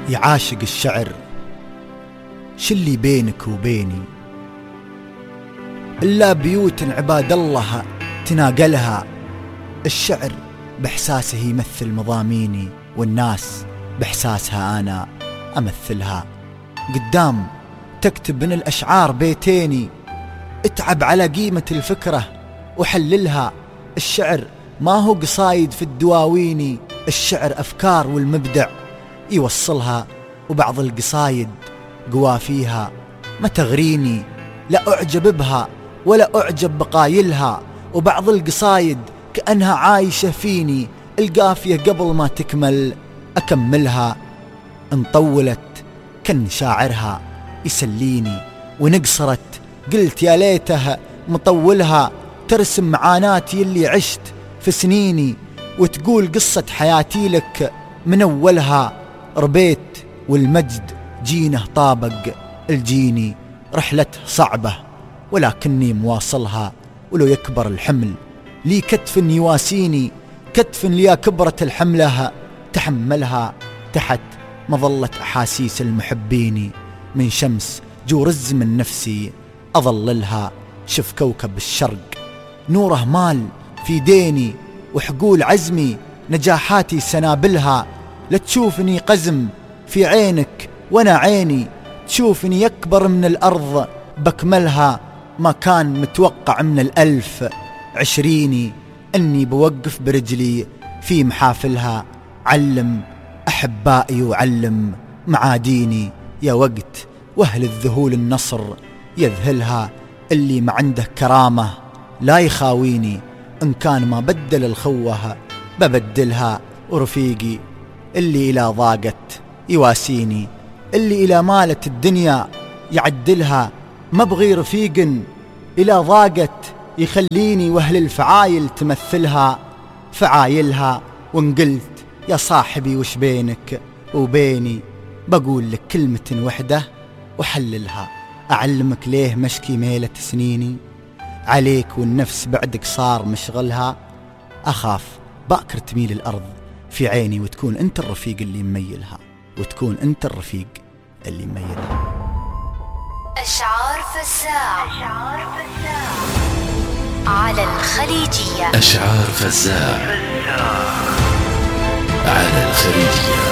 يعاشق الشعر شلي بينك وبيني إلا بيوت عباد الله تناقلها. الشعر بإحساسه يمثل مضاميني، والناس بإحساسها أنا أمثلها. قدام تكتب من الأشعار بيتيني، اتعب على قيمة الفكرة وحللها. الشعر ما هو قصايد في الدواويني، الشعر أفكار والمبدع يوصلها. وبعض القصايد قوا فيها ما تغريني، لا أعجب بها ولا أعجب بقايلها. وبعض القصايد كأنها عايشة فيني، القافية قبل ما تكمل أكملها. إن طولت كان شاعرها يسليني، ونقصرت قلت يا ليته مطولها. ترسم معاناتي اللي عشت في سنيني، وتقول قصة حياتي لك من أولها. ربيت والمجد جينه طابق الجيني، رحلته صعبة ولكني مواصلها. ولو يكبر الحمل لي كتف يواسيني، كتف لي كبرت الحملها تحملها. تحت مظلة أحاسيس المحبين، من شمس جورز من نفسي أظللها. شف كوكب الشرق نوره مال في ديني، وحقول عزمي نجاحاتي سنابلها. لا تشوفني قزم في عينك وانا عيني، تشوفني يكبر من الأرض بكملها. ما كان متوقع من 1020 أني بوقف برجلي في محافلها. علم أحبائي وعلم معاديني، يا وقت وأهل الذهول النصر يذهلها. اللي ما عنده كرامة لا يخاويني، إن كان ما بدل الخوة ببدلها. ورفيقي اللي إلى ضاقت يواسيني، اللي إلى مالت الدنيا يعدلها. ما بغي رفيق إلى ضاقت يخليني، وأهل الفعايل تمثلها فعايلها. وإن قلت يا صاحبي وش بينك وبيني، بقول لك كلمة وحدة وحللها. أعلمك ليه مشكي ميلة سنيني عليك، والنفس بعدك صار مشغلها. أخاف باكر تميل الأرض في عيني، وتكون أنت الرفيق اللي مميلها، وتكون أنت الرفيق اللي مميلها. أشعار فزاع على الخليجية. أشعار فزاع على الخليجية.